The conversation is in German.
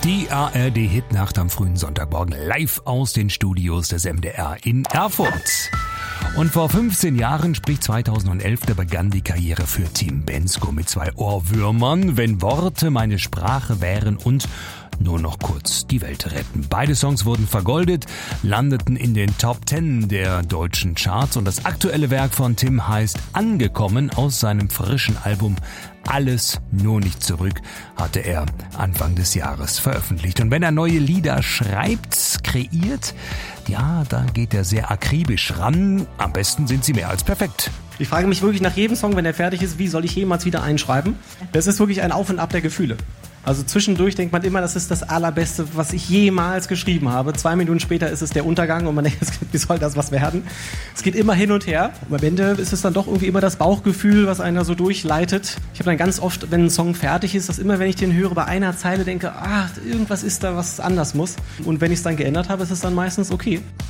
Die ARD-Hitnacht am frühen Sonntagmorgen live aus den Studios des MDR in Erfurt. Und vor 15 Jahren, sprich 2011, da begann die Karriere für Tim Bendzko mit 2 Ohrwürmern, Wenn Worte meine Sprache wären und Nur noch kurz die Welt retten. Beide Songs wurden vergoldet, landeten in den Top 10 der deutschen Charts und das aktuelle Werk von Tim heißt Angekommen. Aus seinem frischen Album Alles nur nicht zurück hatte er Anfang des Jahres veröffentlicht. Und wenn er neue Lieder schreibt, kreiert, ja, da geht er sehr akribisch ran. Am besten sind sie mehr als perfekt. Ich frage mich wirklich nach jedem Song, wenn er fertig ist, wie soll ich jemals wieder einschreiben? Das ist wirklich ein Auf und Ab der Gefühle. Also zwischendurch denkt man immer, das ist das Allerbeste, was ich jemals geschrieben habe. 2 Minuten später ist es der Untergang und man denkt, wie soll das was werden? Es geht immer hin und her. Und am Ende ist es dann doch irgendwie immer das Bauchgefühl, was einer so durchleitet. Ich habe dann ganz oft, wenn ein Song fertig ist, dass immer, wenn ich den höre, bei einer Zeile denke, irgendwas ist da, was anders muss. Und wenn ich es dann geändert habe, ist es dann meistens okay.